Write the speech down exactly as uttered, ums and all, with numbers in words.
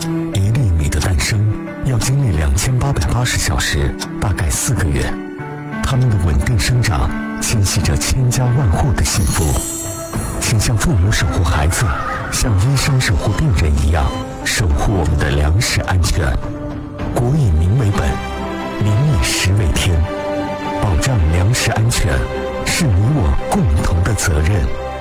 一粒米的诞生要经历两千八百八十小时，大概四个月。它们的稳定生长牵系着千家万户的幸福。请像父母守护孩子，像医生守护病人一样，守护我们的粮食安全。国以民为本，民以食为天，保障粮食安全是你我共同的责任。